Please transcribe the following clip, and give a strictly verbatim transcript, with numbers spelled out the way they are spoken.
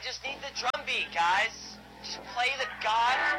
just need the drum beat, guys. Just play the god